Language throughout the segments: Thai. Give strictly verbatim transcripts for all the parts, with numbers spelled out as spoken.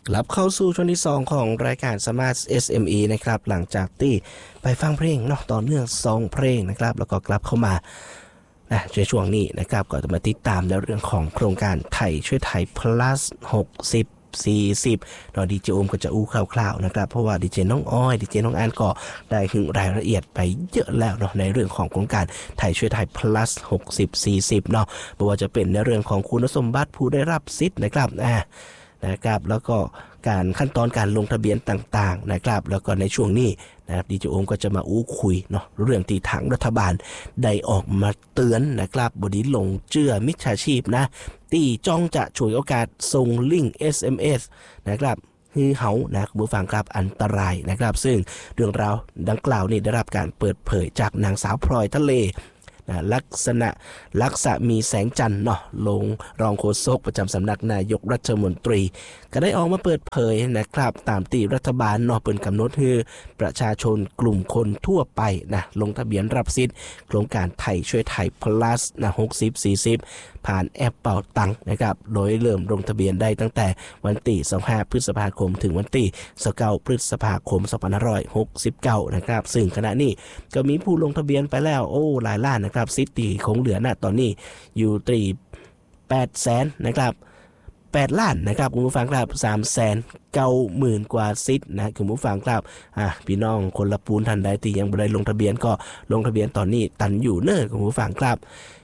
กลับเข้าสู่ช่วงที่สองของรายการ Smart เอส เอ็ม อี นะครับหลังจากที่ไปฟังเพลงเนาะต่อเนื่องสองเพลงนะครับแล้วก็กลับเข้ามานะในช่วงนี้นะครับก็จะมาติดตามในเรื่องของโครงการไทยช่วยไทย plus หกสิบ สี่สิบเนาะดีเจโอมก็จะอู้คร่าวๆนะครับเพราะว่าดีเจน้องอ้อยดีเจน้องอันก็ได้ถึงรายละเอียดไปเยอะแล้วเนาะในเรื่องของโครงการไทยช่วยไทย plus หกสิบ สี่สิบเนาะไม่ว่าจะเป็นในเรื่องของคุณสมบัติผู้ได้รับสิทธิ์นะครับอ่านะครับแล้วก็การขั้นตอนการลงทะเบียนต่างๆนะครับแล้วก็ในช่วงนี้นะครับดีเจโอมก็จะมาอู้คุยเนาะเรื่องที่ทางรัฐบาลได้ออกมาเตือนนะครับบดีหลงเชื่อมิจฉาชีพนะตีจ้องจะฉวยโอกาสส่งลิงก์ เอส เอ็ม เอส นะครับฮือเฮานะคุณผู้ฟังครับอันตรายนะครับซึ่งเรื่องราวดังกล่าวนี้ได้รับการเปิดเผยจากนางสาวพลอยทะเลนะลักษณะลักษณะมีแสงจันทร์เนาะลงรองโฆษกประจำสำนักนายกรัฐมนตรีก็ได้ออกมาเปิดเผยนะครับตามที่รัฐบาลเนาะเปิดกำหนดให้ประชาชนกลุ่มคนทั่วไปนะลงทะเบียนรับสิทธิ์โครงการไทยช่วยไทย plus นะหกสิบ สี่สิบผ่านแอปเป่าตังนะครับโดยเริ่มลงทะเบียนได้ตั้งแต่วันที่ยี่สิบห้าพฤษภาคมถึงวันที่ยี่สิบเก้าพฤษภาคมสองพันห้าร้อยหกสิบเก้านะครับซึ่งขณะนี้ก็มีผู้ลงทะเบียนไปแล้วโอ้หลายล้านนะครับสิทธิ์ที่คงเหลือณตอนนี้อยู่ที่แปดแสนนะครับแปดล้านนะครับคุณผู้ฟังครับ สามแสนเก้าหมื่น กว่าสิทธิ์นะคุณผู้ฟังครับอ่ะพี่น้องคนละปูนทันใดที่ยังไม่ได้ลงทะเบียนก็ลงทะเบียนตอนนี้ตันอยู่เน้อคุณผู้ฟังครับ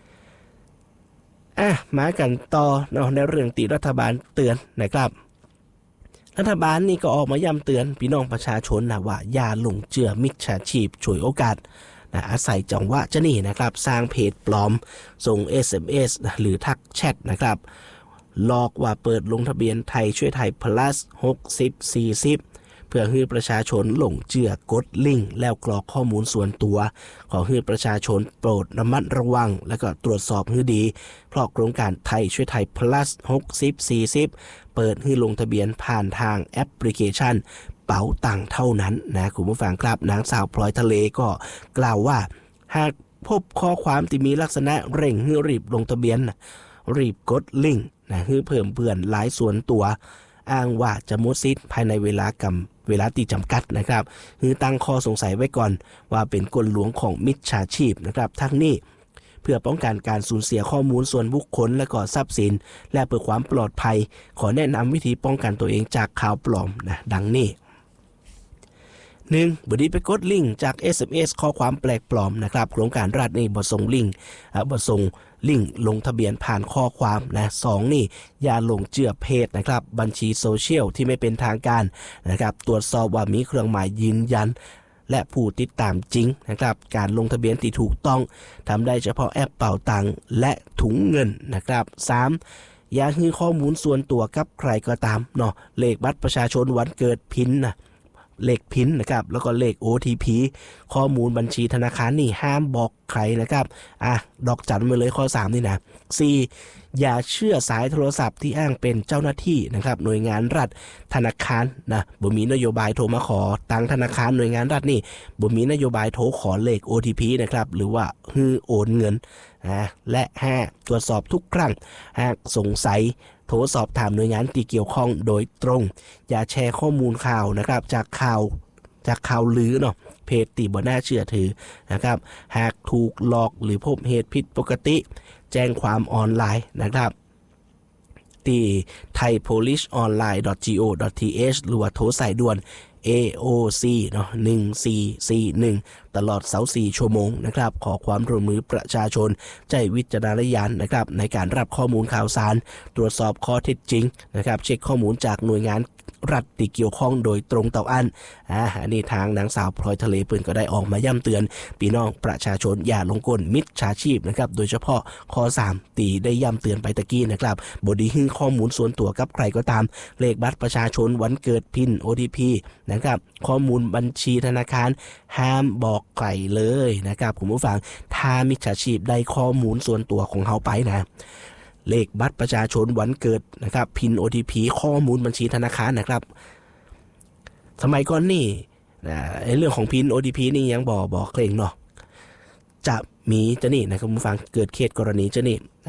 อ่ะมากันต่อเนาะในเรื่องที่รัฐบาลเตือนนะครับรัฐบาลนี่ก็ออกมาย้ำเตือนพี่น้องประชาชนนะว่าอย่าหลงเชื่อมิจฉาชีพฉวยโอกาสนะอาศัยจังหวะจะนี่นะครับสร้างเพจปลอมส่ง เอส เอ็ม เอส หรือทักแชทนะครับหลอกว่าเปิดลงทะเบียนไทยช่วยไทย plus หกสิบ สี่สิบเพื่อให้ประชาชนหลงเชื่อกดลิงก์แล้วกรอกข้อมูลส่วนตัวขอให้ประชาชนโปรดระมัดระวังและก็ตรวจสอบให้ดีเพราะโครงการไทยช่วยไทย plus หกสิบ สี่สิบเปิดให้ลงทะเบียนผ่านทางแอปพลิเคชันเป๋าตังเท่านั้นนะคุณผู้ฟังครับนางสาวพลอยทะเลก็กล่าวว่าหากพบข้อความที่มีลักษณะเร่งให้รีบลงทะเบียนรีบกดลิงก์นะให้เพิ่มเพื่อนหลายส่วนตัวอ้างว่าจะหมดสิทธิ์ภายในเวลากำเวลาที่จำกัดนะครับคือตั้งข้อสงสัยไว้ก่อนว่าเป็นกลลวงของมิจฉาชีพนะครับทั้งนี้เพื่อป้องกันการสูญเสียข้อมูลส่วนบุคคลและก็ทรัพย์สินและเพื่อความปลอดภัยขอแนะนำวิธีป้องกันตัวเองจากข่าวปลอมนะดังนี้หนึ่งบดีไปกดลิงก์จาก เอส เอ็ม เอส ข้อความแปลกปลอมนะครับโครงการรัฐนี่บ่ส่งลิงก์บ่ส่งลิงก์ลงทะเบียนผ่านข้อความนะสองนี่อย่าลงเชื่อเพจนะครับบัญชีโซเชียลที่ไม่เป็นทางการนะครับตรวจสอบว่ามีเครื่องหมายยืนยันและผู้ติดตามจริงนะครับการลงทะเบียนที่ถูกต้องทำได้เฉพาะแอปเป่าตังและถุงเงินนะครับสามอย่าให้ข้อมูลส่วนตัวกับใครก็ตามเนาะเลขบัตรประชาชนวันเกิดพินนะเลขพินนะครับแล้วก็เลข โอ ที พี ข้อมูลบัญชีธนาคารนี่ห้ามบอกใครนะครับอ่ะดอกจันมาเลยข้อสามนี่นะสี่อย่าเชื่อสายโทรศัพท์ที่อ้างเป็นเจ้าหน้าที่นะครับหน่วยงานรัฐธนาคารนะบ่มีนโยบายโทรมาขอตังธนาคารหน่วยงานรัฐนี่บ่มีนโยบายโทรขอเลข โอ ที พี นะครับหรือว่าฮือโอนเงินนะและห้าตรวจสอบทุกครั้งหากสงสัยโทรสอบถามหน่วยงานที่เกี่ยวข้องโดยตรงอย่าแชร์ข้อมูลข่าวนะครับจากข่าวจากข่าวลือเนาะเพจที่บ่น่าเชื่อถือนะครับหากถูกหลอกหรือพบเหตุผิดปกติแจ้งความออนไลน์นะครับที่ ไทยโพลิสออนไลน์ ดอท จี โอ ดอท ที เอช หรือว่าโทรสายด่วน เอ โอ ซี เนาะหนึ่งสี่สี่หนึ่งตลอดเสาร์สี่ชั่วโมงนะครับขอความร่วมมือประชาชนใจวิจารณญาณนะครับในการรับข้อมูลข่าวสารตรวจสอบข้อเท็จจริงนะครับเช็คข้อมูลจากหน่วยงานรัฐที่เกี่ยวข้องโดยตรงต่ออันอ่าอันนี้ทางนางสาวพลอยทะเลปืนก็ได้ออกมาย้ำเตือนพี่น้องประชาชนอย่าหลงกลมิจฉาชีพนะครับโดยเฉพาะข้อสามตีได้ย้ำเตือนไปตะกี้นะครับบดีให้ข้อมูลส่วนตัวกับใครก็ตามเลขบัตรประชาชนวันเกิดพิน โอ ที พี นะครับข้อมูลบัญชีธนาคารห้ามบอกใครเลยนะครับคุณผู้ฟังถ้ามิจฉาชีพได้ข้อมูลส่วนตัวของเขาไปนะเลขบัตรประชาชนวันเกิดนะครับพิน โอ ที พี ข้อมูลบัญชีธนาคารนะครับสมัยก่อนนี่นะเรื่องของพิน โอ ที พี นี่ยังบอกบอกเคร่งเนาะจะมีจะนี่นะครับคุณผู้ฟังเกิดเคสกรณีจะนี่นะ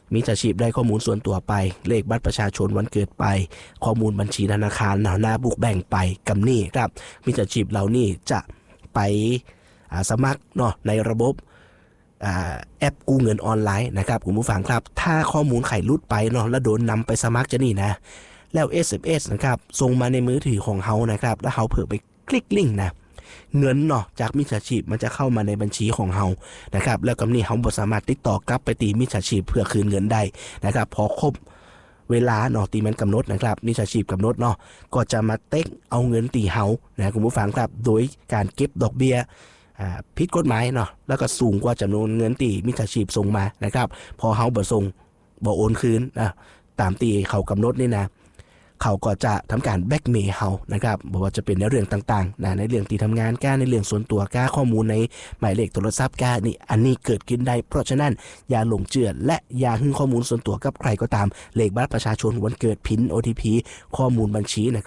มิจฉาชีพได้ข้อมูลส่วนตัวไปเลขบัตรประชาชนวันเกิดไปข้อมูลบัญชีธนาคารหน้าบุกแบ่งไปกำนี่ครับมิจฉาชีพเหล่านี้จะไปสมัครเนาะในระบบแอปกู้เงินออนไลน์นะครับคุณผู้ฟังครับถ้าข้อมูลไขลุดไปเนาะแล้วโดนนำไปสมัครจะนี่นะแล้ว เอส เอ็ม เอส นะครับส่งมาในมือถือของเฮานะครับแล้วเฮาเผลอไปคลิกลิงก์นะเงินเนาะจากมิจฉาชีพมันจะเข้ามาในบัญชีของเฮานะครับแล้วก็นี่เฮาบ่สามารถติดต่อกลับไปตีมิจฉาชีพเพื่อคืนเงินได้นะครับพอครบเวลาเนาะตีมันกำหนดนะครับมิจฉาชีพกำหนดเนาะก็จะมาเต็กเอาเงินตีเฮานะคุณผู้ฟังครับโดยการเก็บดอกเบี้ยผิดกฎหมายเนาะแล้วก็สูงกว่าจำนวนเงินตีมิจฉาชีพส่งมานะครับพอเฮาบ่ส่งบ่โอนคืนนะตามตีเขากำหนดนี่นะเขาก็จะทำการแบล็กเมย์เฮานะครับบอกว่าจะเป็นในเรื่องต่างๆนะในเรื่องที่ทำงานก้าในเรื่องส่วนตัวก้าข้อมูลในหมายเลขโทรศัพท์ก้านี่อันนี้เกิดขึ้นได้เพราะฉะนั้นอย่าหลงเชื่อและอย่าให้ข้อมูลส่วนตัวกับใครก็ตามเลขบัตรประชาชนวันเกิดพิน โอ ที พี ข้อมูลบัญชีนะ